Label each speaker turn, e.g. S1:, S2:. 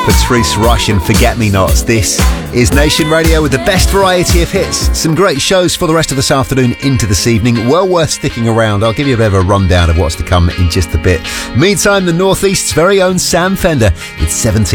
S1: Patrice Rush and Forget Me Nots. This is Nation Radio with the best variety of hits. Some great shows for the rest of this afternoon into this evening. Well worth sticking around. I'll give you a bit of a rundown of what's to come in just a bit. Meantime, the Northeast's very own Sam Fender. It's 17